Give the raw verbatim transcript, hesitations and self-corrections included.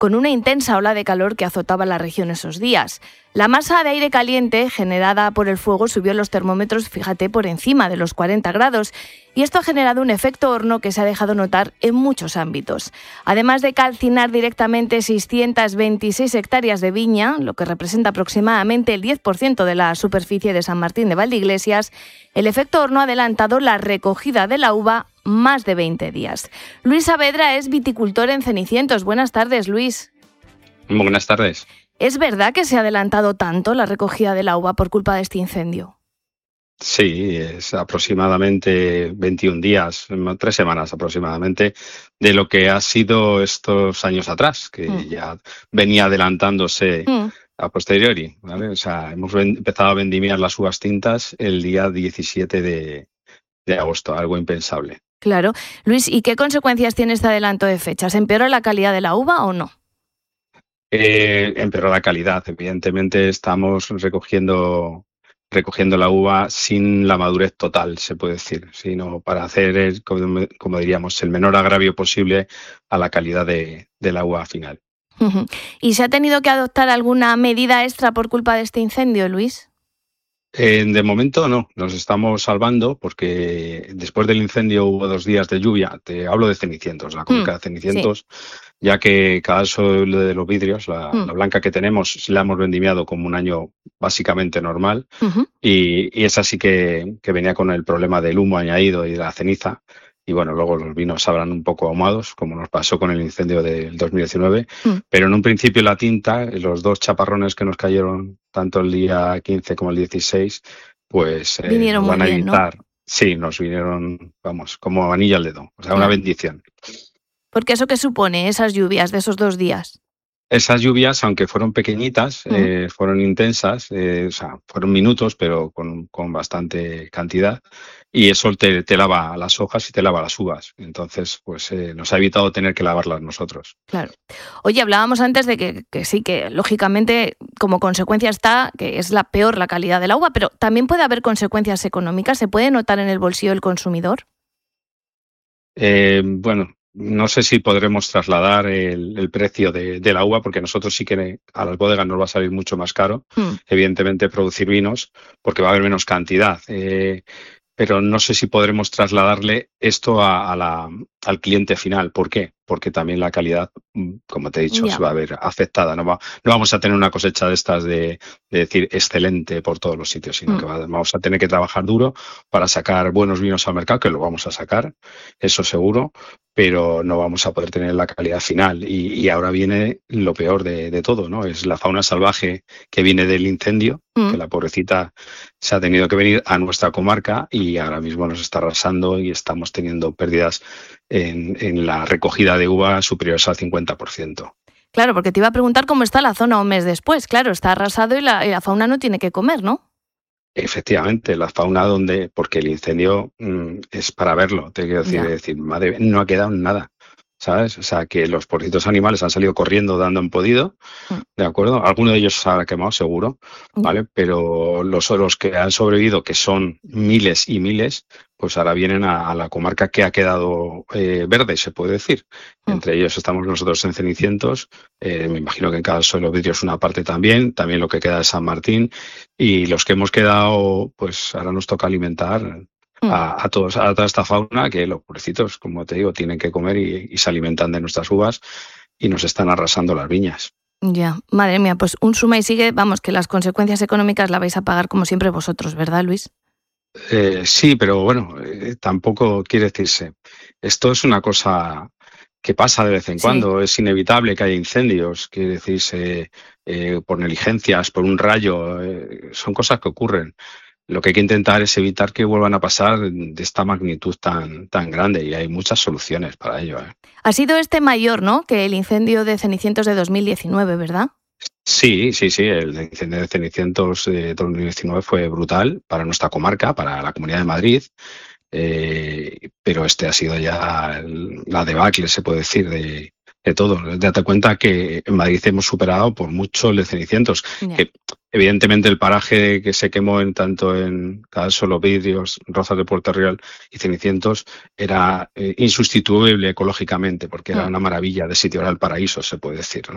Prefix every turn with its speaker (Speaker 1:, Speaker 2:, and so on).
Speaker 1: con una intensa ola de calor que azotaba la región esos días. La masa de aire caliente generada por el fuego subió los termómetros, fíjate, por encima de los cuarenta grados, y esto ha generado un efecto horno que se ha dejado notar en muchos ámbitos. Además de calcinar directamente seiscientas veintiséis hectáreas de viña, lo que representa aproximadamente el diez por ciento de la superficie de San Martín de Valdeiglesias, el efecto horno ha adelantado la recogida de la uva más de veinte días. Luis Saavedra es viticultor en Cenicientos. Buenas tardes, Luis.
Speaker 2: Muy buenas tardes.
Speaker 1: ¿Es verdad que se ha adelantado tanto la recogida de la uva por culpa de este incendio?
Speaker 2: Sí, es aproximadamente veintiún días, tres semanas aproximadamente, de lo que ha sido estos años atrás, que mm. ya venía adelantándose mm. a posteriori, ¿vale? O sea, hemos empezado a vendimiar las uvas tintas el día diecisiete de agosto, algo impensable.
Speaker 1: Claro. Luis, ¿y qué consecuencias tiene este adelanto de fechas? ¿Empeora la calidad de la uva o no?
Speaker 2: Eh, empeoró la calidad. Evidentemente estamos recogiendo recogiendo la uva sin la madurez total, se puede decir, sino para hacer, el, como, como diríamos, el menor agravio posible a la calidad de, de la uva final.
Speaker 1: Uh-huh. ¿Y se ha tenido que adoptar alguna medida extra por culpa de este incendio, Luis?
Speaker 2: Eh, de momento no, nos estamos salvando porque después del incendio hubo dos días de lluvia. Te hablo de Cenicientos, la comarca mm, de Cenicientos, sí. Ya que cada suelo de los vidrios, la, mm. la blanca que tenemos, la hemos vendimiado como un año básicamente normal uh-huh. y, y esa sí que, que venía con el problema del humo añadido y de la ceniza. Y bueno, luego los vinos sabrán un poco ahumados, como nos pasó con el incendio del dos mil diecinueve. Mm. Pero en un principio la tinta, los dos chaparrones que nos cayeron, tanto el día quince como el dieciséis, pues eh,
Speaker 1: vinieron
Speaker 2: nos van
Speaker 1: muy
Speaker 2: a
Speaker 1: bien,
Speaker 2: evitar.
Speaker 1: ¿no?
Speaker 2: Sí, nos vinieron, vamos, como anilla al dedo. O sea, claro. Una bendición.
Speaker 1: Porque ¿eso qué supone, esas lluvias de esos dos días?
Speaker 2: Esas lluvias, aunque fueron pequeñitas, mm. eh, fueron intensas, eh, o sea, fueron minutos, pero con, con bastante cantidad, y eso te, te lava las hojas y te lava las uvas. Entonces, pues eh, nos ha evitado tener que lavarlas nosotros.
Speaker 1: Claro. Oye, hablábamos antes de que, que sí, que lógicamente como consecuencia está que es la peor la calidad de la uva, pero también puede haber consecuencias económicas. ¿Se puede notar en el bolsillo del consumidor?
Speaker 2: Eh, bueno... No sé si podremos trasladar el, el precio de, de la uva, porque nosotros sí que a las bodegas nos va a salir mucho más caro, mm. evidentemente, producir vinos, porque va a haber menos cantidad. Eh, pero no sé si podremos trasladarle esto a, a la, al cliente final. ¿Por qué? Porque también la calidad, como te he dicho, yeah. se va a ver afectada. No, va, no vamos a tener una cosecha de estas de, de decir excelente por todos los sitios, sino mm. que va, vamos a tener que trabajar duro para sacar buenos vinos al mercado, que lo vamos a sacar, eso seguro, pero no vamos a poder tener la calidad final. Y, y ahora viene lo peor de, de todo, ¿no? Es la fauna salvaje que viene del incendio, mm. que la pobrecita se ha tenido que venir a nuestra comarca y ahora mismo nos está arrasando y estamos teniendo pérdidas en, en la recogida de uva superiores al cincuenta por ciento.
Speaker 1: Claro, porque te iba a preguntar cómo está la zona un mes después. Claro, está arrasado y la, y la fauna no tiene que comer, ¿no?
Speaker 2: Efectivamente, la fauna donde, porque el incendio mmm, es para verlo, te quiero decir, decir, madre, no ha quedado nada, ¿sabes? O sea, que los pobrecitos animales han salido corriendo dando en podido, ¿de acuerdo? Alguno de ellos se habrá quemado, seguro, ¿vale? Pero los los que han sobrevivido, que son miles y miles, pues ahora vienen a, a la comarca que ha quedado eh, verde, se puede decir. Mm. Entre ellos estamos nosotros en Cenicientos, eh, me imagino que en cada suelo vidrio es una parte también, también lo que queda de San Martín, y los que hemos quedado, pues ahora nos toca alimentar mm. a, a, todos, a toda esta fauna que los pobrecitos, como te digo, tienen que comer y, y se alimentan de nuestras uvas y nos están arrasando las viñas.
Speaker 1: Ya, madre mía, pues un suma y sigue, vamos, que las consecuencias económicas las vais a pagar como siempre vosotros, ¿verdad, Luis?
Speaker 2: Eh, sí, pero bueno, eh, tampoco quiere decirse. Esto es una cosa que pasa de vez en sí. cuando, es inevitable que haya incendios, quiere decirse eh, por negligencias, por un rayo, eh, son cosas que ocurren. Lo que hay que intentar es evitar que vuelvan a pasar de esta magnitud tan, tan grande y hay muchas soluciones para ello. ¿eh?
Speaker 1: Ha sido este mayor, ¿no?, que el incendio de Cenicientos de dos mil diecinueve, ¿verdad?
Speaker 2: Sí, sí, sí, el incendio de Cenicientos de dos mil diecinueve fue brutal para nuestra comarca, para la Comunidad de Madrid, eh, pero este ha sido ya el, la debacle, se puede decir, de, de todo. Date cuenta que en Madrid hemos superado por mucho el de Cenicientos, yeah. que evidentemente el paraje que se quemó en tanto en Cadalso, Los Vidrios, Rozas de Puerto Real y Cenicientos era eh, insustituible ecológicamente, porque era una maravilla de sitio, era el paraíso, se puede decir, ¿no?